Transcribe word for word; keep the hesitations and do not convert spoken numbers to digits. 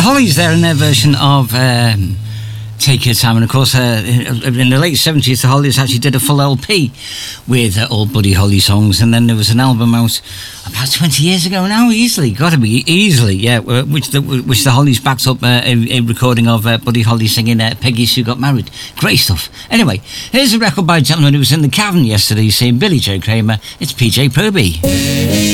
Hollies there in their version of um, Take Your Time, and of course uh, in the late seventies the Hollies actually did a full L P with uh, all Buddy Holly songs, and then there was an album out about twenty years ago now, easily, gotta be, easily, yeah, which the, which the Hollies backed up uh, a, a recording of uh, Buddy Holly singing uh, Peggy Sue Got Married. Great stuff. Anyway, here's a record by a gentleman who was in the Cavern yesterday saying Billy Joe Kramer. It's P J Proby.